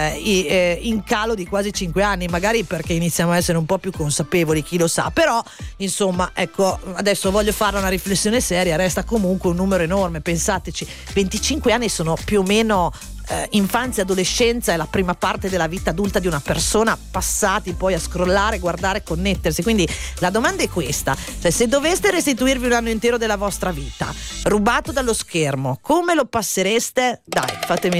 in calo di quasi 5 anni, magari perché iniziamo a essere un po' più consapevoli, chi lo sa, però insomma, ecco, adesso voglio fare una riflessione seria, resta comunque un numero enorme, pensateci, 25 anni sono più o meno infanzia, adolescenza e la prima parte della vita adulta di una persona, passati poi a scrollare, guardare, connettersi. Quindi la domanda è questa, cioè, se doveste restituirvi un anno intero della vostra vita rubato dallo schermo, come lo passereste? Dai, fatemi